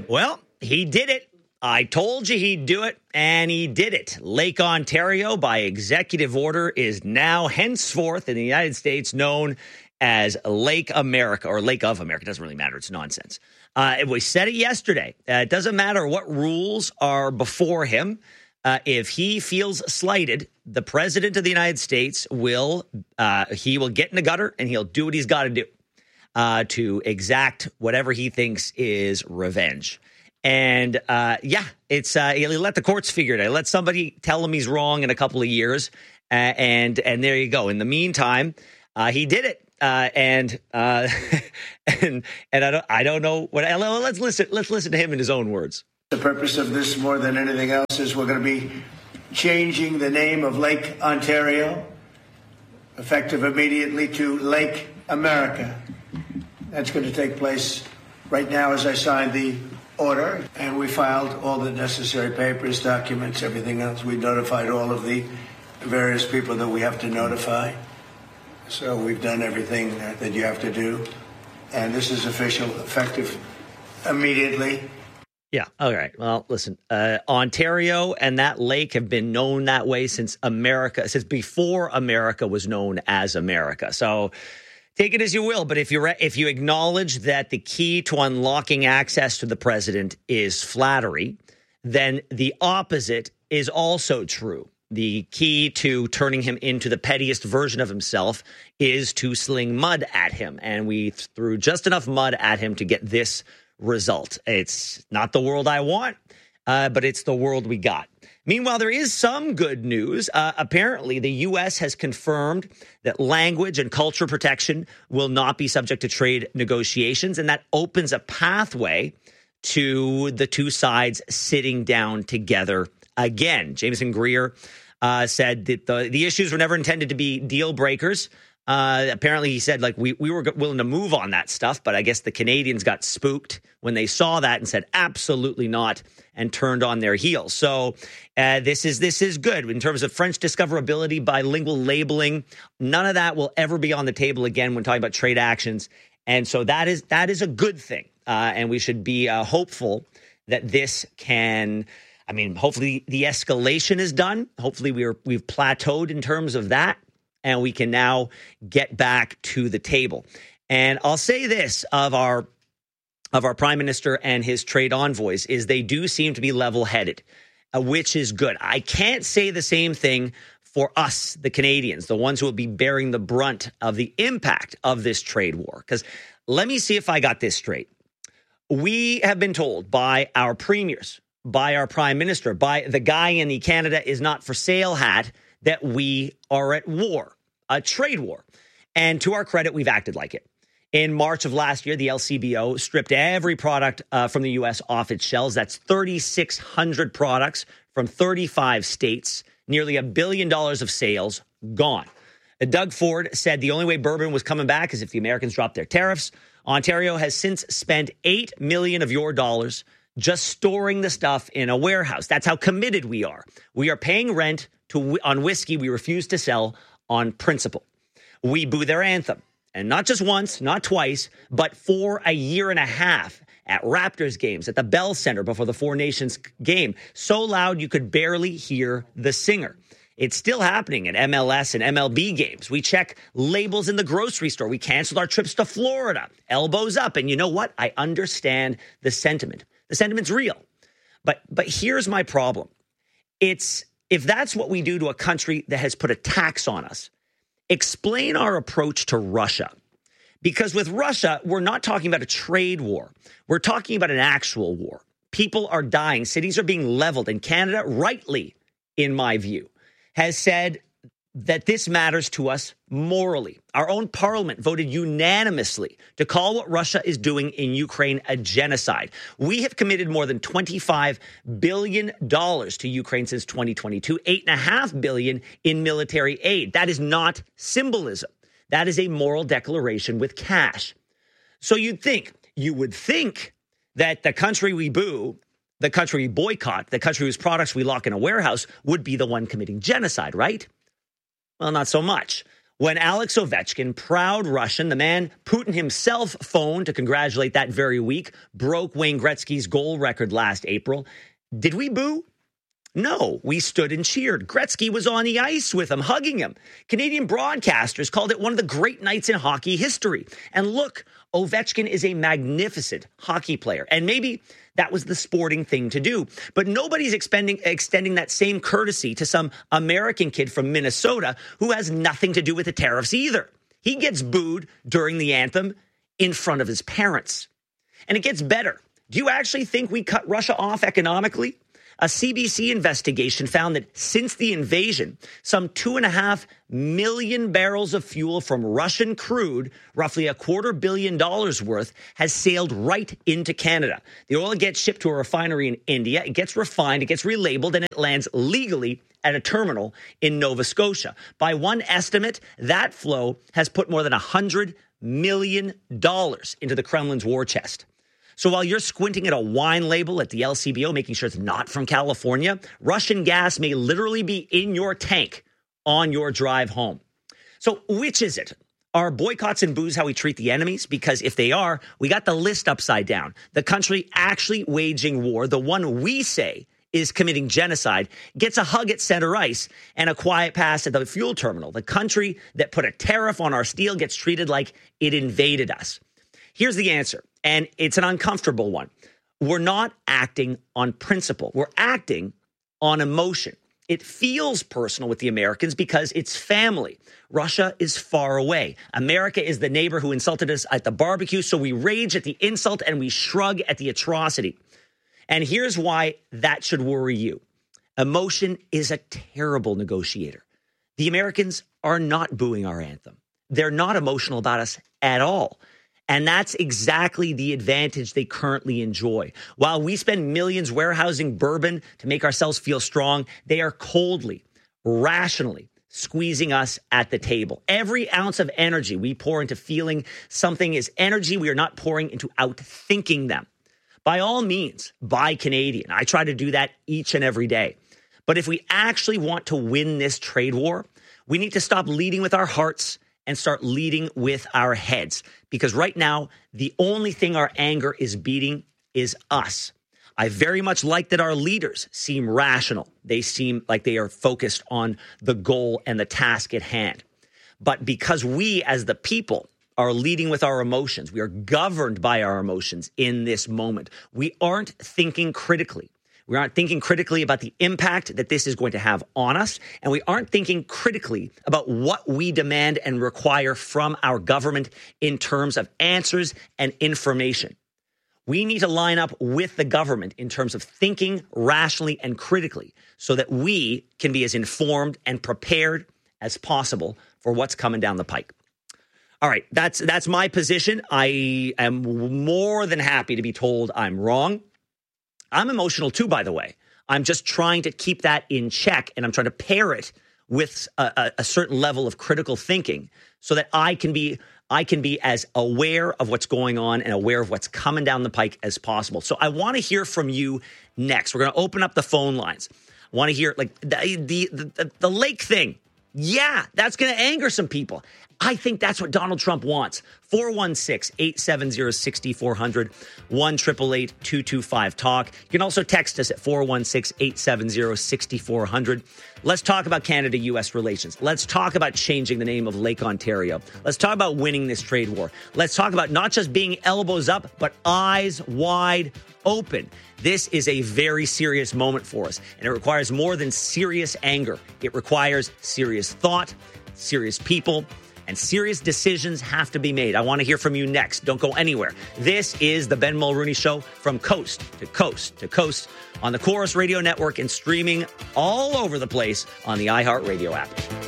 Well, he did it. I told you he'd do it, and he did it. Lake Ontario, by executive order, is now henceforth in the United States known as Lake America, or Lake of America. It doesn't really matter. It's nonsense. We said it yesterday. It doesn't matter what rules are before him. If he feels slighted, the president of the United States will get in the gutter, and he'll do what he's got to do to exact whatever he thinks is revenge. And it's he'll let the courts figure it out. Let somebody tell him he's wrong in a couple of years, and there you go. In the meantime, he did it, and I don't know what. Let's listen to him in his own words. The purpose of this, more than anything else, is we're going to be changing the name of Lake Ontario, effective immediately, to Lake America. That's going to take place right now as I sign the order, and we filed all the necessary papers, documents, everything else. We notified all of the various people that we have to notify. So we've done everything that you have to do, and this is official, effective immediately. Yeah. All right. Well, listen, Ontario and that lake have been known that way since before America was known as America. So take it as you will. But if you acknowledge that the key to unlocking access to the president is flattery, then the opposite is also true. The key to turning him into the pettiest version of himself is to sling mud at him. And we threw just enough mud at him to get this result. It's not the world I want, but it's the world we got. Meanwhile, there is some good news. Apparently, the U.S. has confirmed that language and culture protection will not be subject to trade negotiations, and that opens a pathway to the two sides sitting down together again. Jameson Greer said that the issues were never intended to be deal breakers. Apparently, he said, we were willing to move on that stuff, but I guess the Canadians got spooked when they saw that and said, absolutely not, and turned on their heels. So this is good. In terms of French discoverability, bilingual labeling, none of that will ever be on the table again when talking about trade actions. And so that is a good thing. And we should be hopeful that this can, hopefully the escalation is done. Hopefully we've plateaued in terms of that. And we can now get back to the table. And I'll say this of our prime minister and his trade envoys is they do seem to be level-headed, which is good. I can't say the same thing for us, the Canadians, the ones who will be bearing the brunt of the impact of this trade war. Because let me see if I got this straight. We have been told by our premiers, by our prime minister, by the guy in the Canada is not for sale hat that we are at war, a trade war. And to our credit, we've acted like it. In March of last year, the LCBO stripped every product from the U.S. off its shelves. That's 3,600 products from 35 states, nearly $1 billion of sales gone. Doug Ford said the only way bourbon was coming back is if the Americans dropped their tariffs. Ontario has since spent $8 million of your dollars just storing the stuff in a warehouse. That's how committed we are. We are paying rent on whiskey we refuse to sell on principle. We boo their anthem. And not just once, not twice, but for a year and a half at Raptors games, at the Bell Center before the Four Nations game. So loud you could barely hear the singer. It's still happening at MLS and MLB games. We check labels in the grocery store. We canceled our trips to Florida. Elbows up. And you know what? I understand the sentiment. The sentiment's real. But here's my problem. If that's what we do to a country that has put a tax on us, explain our approach to Russia. Because with Russia, we're not talking about a trade war. We're talking about an actual war. People are dying. Cities are being leveled. And Canada, rightly, in my view, has said that this matters to us morally. Our own parliament voted unanimously to call what Russia is doing in Ukraine a genocide. We have committed more than $25 billion to Ukraine since 2022, $8.5 billion in military aid. That is not symbolism. That is a moral declaration with cash. So you would think that the country we boo, the country we boycott, the country whose products we lock in a warehouse would be the one committing genocide, right? Well, not so much. when Alex Ovechkin, proud Russian, the man Putin himself phoned to congratulate that very week, broke Wayne Gretzky's goal record last April. Did we boo? No, we stood and cheered. Gretzky was on the ice with him, hugging him. Canadian broadcasters called it one of the great nights in hockey history. And look, Ovechkin is a magnificent hockey player. And maybe that was the sporting thing to do. But nobody's extending that same courtesy to some American kid from Minnesota who has nothing to do with the tariffs either. He gets booed during the anthem in front of his parents. And it gets better. Do you actually think we cut Russia off economically? A CBC investigation found that since the invasion, some 2.5 million barrels of fuel from Russian crude, roughly $250 million worth, has sailed right into Canada. The oil gets shipped to a refinery in India, it gets refined, it gets relabeled, and it lands legally at a terminal in Nova Scotia. By one estimate, that flow has put more than $100 million into the Kremlin's war chest. So while you're squinting at a wine label at the LCBO, making sure it's not from California, Russian gas may literally be in your tank on your drive home. So which is it? Are boycotts and boos how we treat the enemies? Because if they are, we got the list upside down. The country actually waging war, the one we say is committing genocide, gets a hug at center ice and a quiet pass at the fuel terminal. The country that put a tariff on our steel gets treated like it invaded us. Here's the answer, and it's an uncomfortable one. We're not acting on principle. We're acting on emotion. It feels personal with the Americans because it's family. Russia is far away. America is the neighbor who insulted us at the barbecue, so we rage at the insult and we shrug at the atrocity. And here's why that should worry you. Emotion is a terrible negotiator. The Americans are not booing our anthem. They're not emotional about us at all. And that's exactly the advantage they currently enjoy. While we spend millions warehousing bourbon to make ourselves feel strong, they are coldly, rationally squeezing us at the table. Every ounce of energy we pour into feeling something is energy we are not pouring into outthinking them. By all means, buy Canadian. I try to do that each and every day. But if we actually want to win this trade war, we need to stop leading with our hearts and start leading with our heads. Because right now, the only thing our anger is beating is us. I very much like that our leaders seem rational. They seem like they are focused on the goal and the task at hand. But because we as the people are leading with our emotions, we are governed by our emotions in this moment. We aren't thinking critically. We aren't thinking critically about the impact that this is going to have on us, and we aren't thinking critically about what we demand and require from our government in terms of answers and information. We need to line up with the government in terms of thinking rationally and critically so that we can be as informed and prepared as possible for what's coming down the pike. All right, that's my position. I am more than happy to be told I'm wrong. I'm emotional too, by the way. I'm just trying to keep that in check, and I'm trying to pair it with a certain level of critical thinking so that I can be as aware of what's going on and aware of what's coming down the pike as possible. So I want to hear from you next. We're going to open up the phone lines. I want to hear like the lake thing. Yeah, that's going to anger some people. I think that's what Donald Trump wants. 416-870-6400, 1-888-225-TALK. You can also text us at 416-870-6400. Let's talk about Canada-U.S. relations. Let's talk about changing the name of Lake Ontario. Let's talk about winning this trade war. Let's talk about not just being elbows up, but eyes wide open. This is a very serious moment for us, and it requires more than serious anger. It requires serious thought, serious people, and serious decisions have to be made. I want to hear from you next. Don't go anywhere. This is the Ben Mulrooney Show from coast to coast to coast on the Chorus Radio Network and streaming all over the place on the iHeartRadio app.